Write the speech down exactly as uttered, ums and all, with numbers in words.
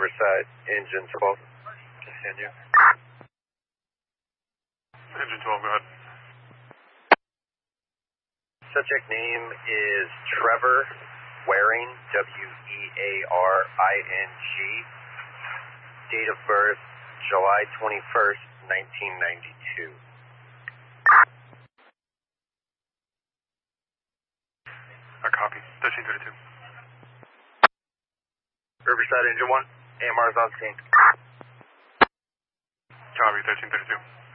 Riverside, engine twelve. Continue. Engine twelve, go ahead. Subject name is Trevor Waring, W E A R I N G. Date of birth, July twenty-first, nineteen ninety-two. A copy. thirteen thirty-two. Riverside, engine one. A M R's on scene. Copy, thirteen thirty-two.